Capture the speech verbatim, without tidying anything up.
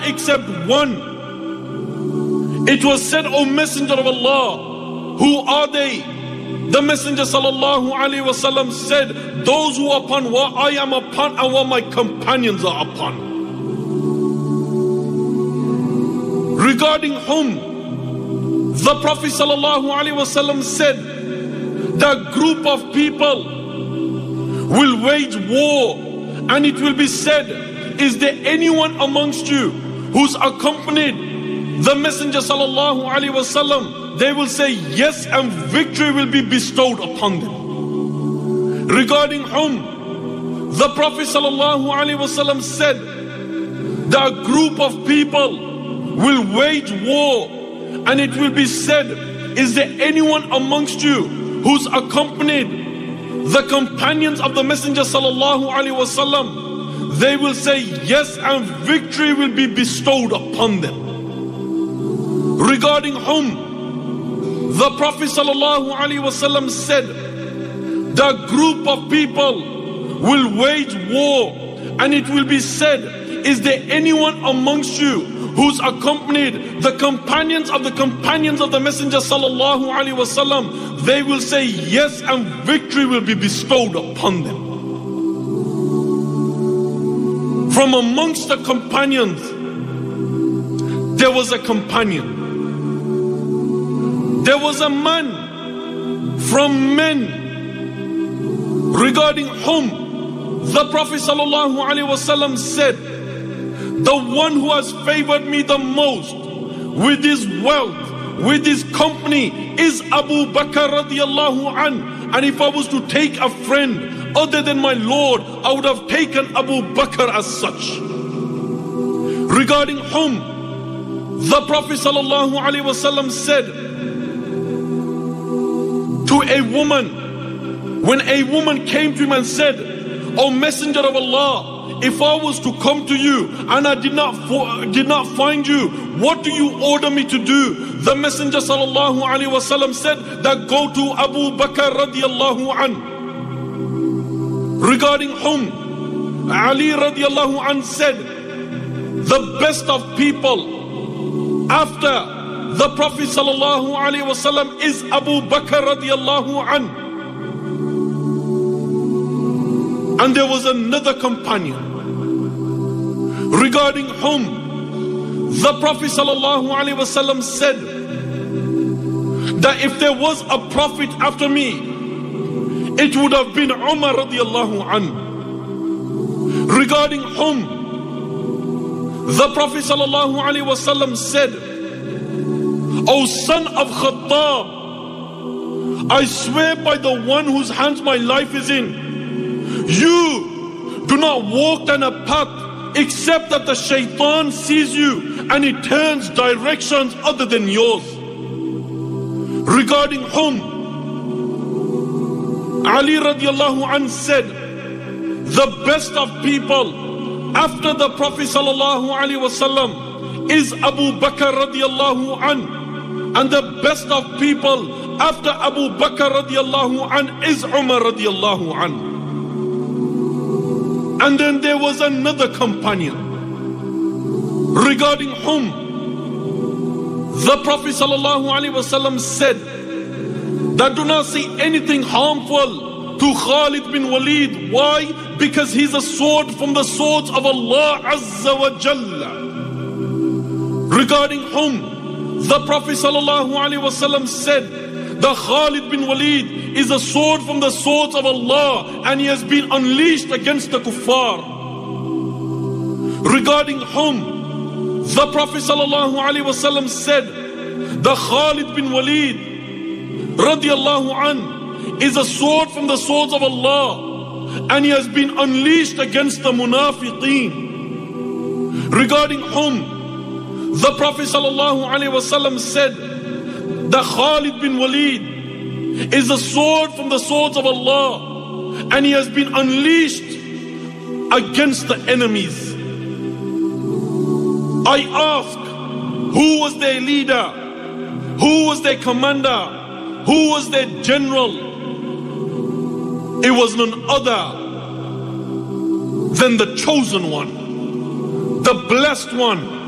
except one. It was said, O Messenger of Allah, who are they? The Messenger sallallahu alaihi wasallam said, those who are upon what I am upon and what my companions are upon. Regarding whom the Prophet sallallahu alaihi wasallam said, the group of people will wage war, and it will be said, is there anyone amongst you who's accompanied the Messenger sallallahu alaihi wasallam? They will say yes, and victory will be bestowed upon them. Regarding whom the Prophet sallallahu alaihi wasallam said, the group of people will wage war, and it will be said, is there anyone amongst you who's accompanied the companions of the Messenger sallallahu alaihi wasallam? They will say yes, and victory will be bestowed upon them. Regarding whom the Prophet sallallahu alaihi wasallam said, the group of people will wage war, and it will be said, is there anyone amongst you who's accompanied the companions of the companions of the Messenger sallallahu alaihi wasallam? They will say yes, and victory will be bestowed upon them. From amongst the companions, there was a companion. There was a man from men regarding whom the Prophet sallallahu alaihi wasallam said, the one who has favored me the most with his wealth, with his company, is Abu Bakr radiallahu an. And if I was to take a friend other than my Lord, I would have taken Abu Bakr as such. Regarding whom the Prophet sallallahu alaihi wasallam said to a woman, when a woman came to him and said, O Messenger of Allah, if I was to come to you and I did not did not find you, what do you order me to do? The Messenger sallallahu alaihi wasallam said that go to Abu Bakr radiallahu an. Regarding whom Ali radiallahu an said, the best of people after the Prophet sallallahu alaihi wasallam is Abu Bakr radiallahu an. And there was another companion regarding whom the Prophet sallallahu alaihi wasallam said that if there was a prophet after me, it would have been Umar radiallahu an. Regarding whom the Prophet sallallahu alaihi wasallam said, O son of Khattab, I swear by the one whose hands my life is in, you do not walk down a path except that the shaitan sees you and it turns directions other than yours. Regarding whom Ali radiallahu anh said, the best of people after the Prophet sallallahu alaihi wasallam is Abu Bakr radiallahu anh, and the best of people after Abu Bakr radiallahu anh is Umar radiallahu anh. And then there was another companion regarding whom the Prophet sallallahu alaihi wasallam said that do not say anything harmful to Khalid bin Walid. Why? Because he's a sword from the swords of Allah Azza wa Jalla. Regarding whom the Prophet sallallahu alaihi wasallam said that Khalid bin Walid is a sword from the swords of Allah, and he has been unleashed against the kuffar. Regarding whom the Prophet sallallahu alaihi wasallam said that Khalid bin Walid radiallahu an is a sword from the swords of Allah, and he has been unleashed against the munafiqeen. Regarding whom the Prophet sallallahu alaihi wasallam said that Khalid bin Walid is a sword from the swords of Allah, and he has been unleashed against the enemies. I ask, who was their leader? Who was their commander? Who was their general? It was none other than the chosen one, the blessed one,